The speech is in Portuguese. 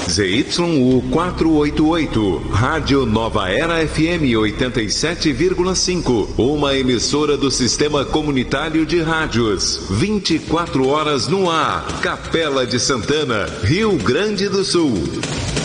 ZYU 488, Rádio Nova Era FM 87,5, uma emissora do Sistema Comunitário de Rádios. 24 horas no ar, Capela de Santana, Rio Grande do Sul.